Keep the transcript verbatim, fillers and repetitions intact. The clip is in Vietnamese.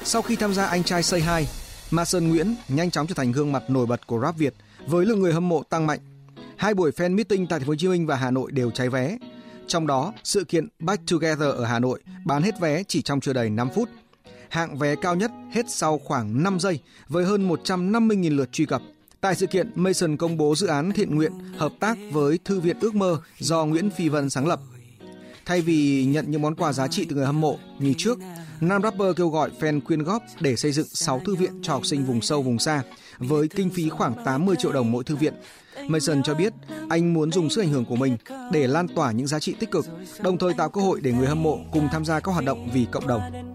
Sau khi tham gia Anh trai Say Hi, Mason Nguyễn nhanh chóng trở thành gương mặt nổi bật của rap Việt với lượng người hâm mộ tăng mạnh. Hai buổi fan meeting tại Thành phố Hồ Chí Minh và Hà Nội đều cháy vé. Trong đó, sự kiện Back Together ở Hà Nội bán hết vé chỉ trong chưa đầy năm phút. Hạng vé cao nhất hết sau khoảng năm giây với hơn một trăm năm mươi nghìn lượt truy cập. Tại sự kiện, Mason công bố dự án thiện nguyện hợp tác với Thư viện Ước mơ do Nguyễn Phi Vân sáng lập. Thay vì nhận những món quà giá trị từ người hâm mộ như trước, nam rapper kêu gọi fan quyên góp để xây dựng sáu thư viện cho học sinh vùng sâu vùng xa với kinh phí khoảng tám mươi triệu đồng mỗi thư viện. Mason cho biết anh muốn dùng sức ảnh hưởng của mình để lan tỏa những giá trị tích cực, đồng thời tạo cơ hội để người hâm mộ cùng tham gia các hoạt động vì cộng đồng.